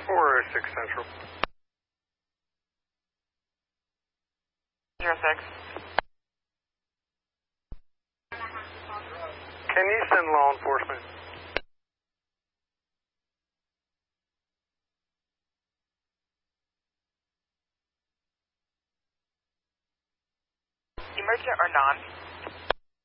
406 Central. 06. Can you send law enforcement? Emergent or non?